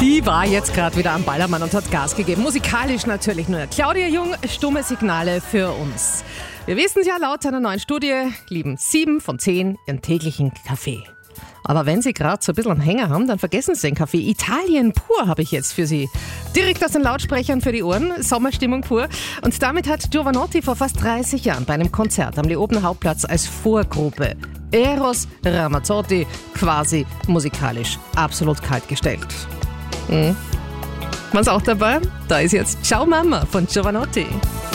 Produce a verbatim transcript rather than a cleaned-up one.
Die war jetzt gerade wieder am Ballermann und hat Gas gegeben. Musikalisch natürlich nur. Claudia Jung, stumme Signale für uns. Wir wissen es ja, laut einer neuen Studie lieben sieben von zehn ihren täglichen Kaffee. Aber wenn Sie gerade so ein bisschen am Hänger haben, dann vergessen Sie den Kaffee. Italien pur habe ich jetzt für Sie. Direkt aus den Lautsprechern für die Ohren, Sommerstimmung pur. Und damit hat Jovanotti vor fast dreißig Jahren bei einem Konzert am Leoben Hauptplatz als Vorgruppe Eros Ramazzotti quasi musikalisch absolut kalt gestellt. Hm. War's auch dabei? Da ist jetzt Ciao Mama von Jovanotti.